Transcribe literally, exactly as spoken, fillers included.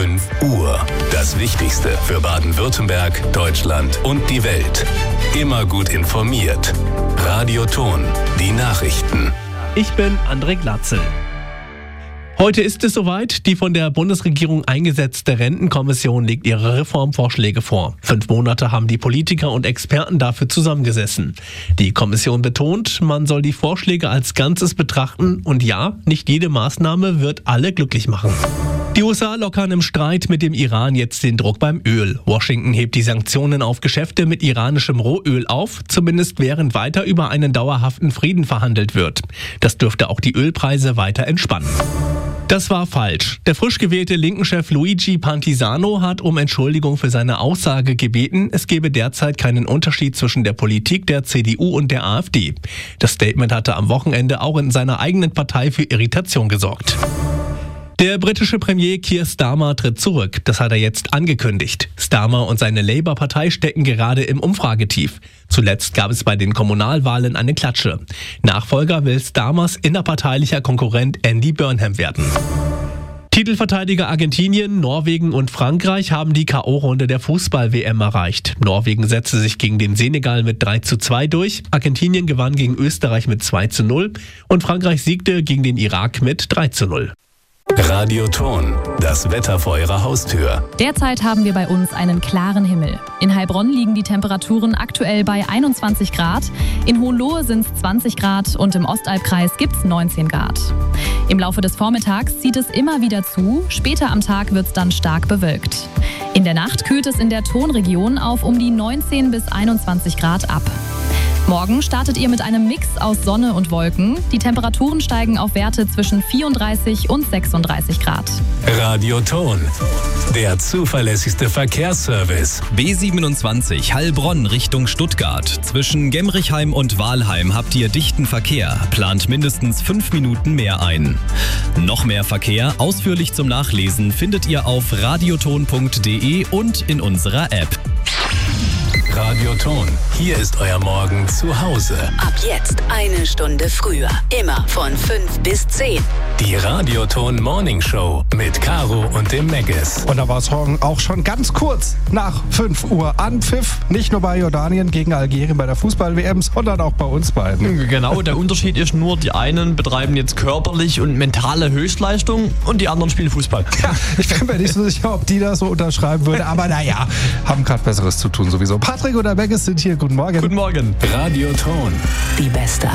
fünf Uhr. Das Wichtigste für Baden-Württemberg, Deutschland und die Welt. Immer gut informiert. Radio Ton, die Nachrichten. Ich bin André Glatzel. Heute ist es soweit. Die von der Bundesregierung eingesetzte Rentenkommission legt ihre Reformvorschläge vor. Fünf Monate haben die Politiker und Experten dafür zusammengesessen. Die Kommission betont, man soll die Vorschläge als Ganzes betrachten und ja, nicht jede Maßnahme wird alle glücklich machen. Die U S A lockern im Streit mit dem Iran jetzt den Druck beim Öl. Washington hebt die Sanktionen auf Geschäfte mit iranischem Rohöl auf, zumindest während weiter über einen dauerhaften Frieden verhandelt wird. Das dürfte auch die Ölpreise weiter entspannen. Das war falsch. Der frisch gewählte Linken-Chef Luigi Pantisano hat um Entschuldigung für seine Aussage gebeten, es gebe derzeit keinen Unterschied zwischen der Politik der C D U und der AfD. Das Statement hatte am Wochenende auch in seiner eigenen Partei für Irritation gesorgt. Der britische Premier Keir Starmer tritt zurück. Das hat er jetzt angekündigt. Starmer und seine Labour-Partei stecken gerade im Umfragetief. Zuletzt gab es bei den Kommunalwahlen eine Klatsche. Nachfolger will Starmers innerparteilicher Konkurrent Andy Burnham werden. Titelverteidiger Argentinien, Norwegen und Frankreich haben die K O-Runde der Fußball-W M erreicht. Norwegen setzte sich gegen den Senegal mit drei zu zwei durch, Argentinien gewann gegen Österreich mit zwei zu null und Frankreich siegte gegen den Irak mit drei zu null. Radio Ton, das Wetter vor Ihrer Haustür. Derzeit haben wir bei uns einen klaren Himmel. In Heilbronn liegen die Temperaturen aktuell bei einundzwanzig Grad, in Hohenlohe sind es zwanzig Grad und im Ostalbkreis gibt es neunzehn Grad. Im Laufe des Vormittags zieht es immer wieder zu, später am Tag wird es dann stark bewölkt. In der Nacht kühlt es in der Tonregion auf um die neunzehn bis einundzwanzig Grad ab. Morgen startet ihr mit einem Mix aus Sonne und Wolken. Die Temperaturen steigen auf Werte zwischen vierunddreißig und sechsunddreißig Grad. Radio Ton, der zuverlässigste Verkehrsservice. B siebenundzwanzig Heilbronn Richtung Stuttgart. Zwischen Gemrichheim und Wahlheim habt ihr dichten Verkehr. Plant mindestens fünf Minuten mehr ein. Noch mehr Verkehr, ausführlich zum Nachlesen, findet ihr auf radioton punkt de und in unserer App. Radio Ton, hier ist euer Morgen zu Hause. Ab jetzt eine Stunde früher. Immer von fünf bis zehn. Die Radio Ton Morning Show mit Caro und dem Meggis. Und da war es morgen auch schon ganz kurz nach fünf Uhr Anpfiff. Nicht nur bei Jordanien gegen Algerien bei der Fußball-W M, sondern auch bei uns beiden. Genau, der Unterschied ist nur, die einen betreiben jetzt körperlich und mentale Höchstleistung und die anderen spielen Fußball. Ja, ich bin mir nicht so sicher, ob die das so unterschreiben würde, aber naja, haben gerade Besseres zu tun sowieso. Patrick oder Meggis sind hier. Guten Morgen. Guten Morgen. Radio Ton. Die beste